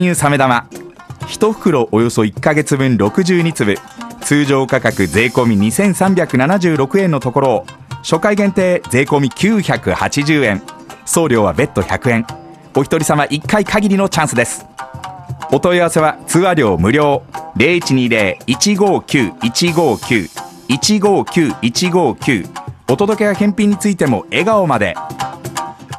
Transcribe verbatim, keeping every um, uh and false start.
乳サメ玉いち袋およそいっかげつぶんろくじゅうにつぶ、通常価格税込みにせんさんびゃくななじゅうろくえんのところを初回限定税込みきゅうひゃくはちじゅうえん、送料は別途ひゃくえん、お一人様いっかい限りのチャンスです。お問い合わせは通話料無料 ゼロいちにゼロ いちごきゅう いちごきゅう いちごきゅう いちごきゅう、お届けや返品についても笑顔まで。